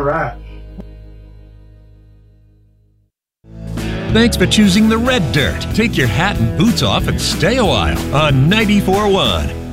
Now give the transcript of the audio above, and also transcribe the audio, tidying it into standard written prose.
right. Thanks for choosing the red dirt. Take your hat and boots off and stay a while on 94.1.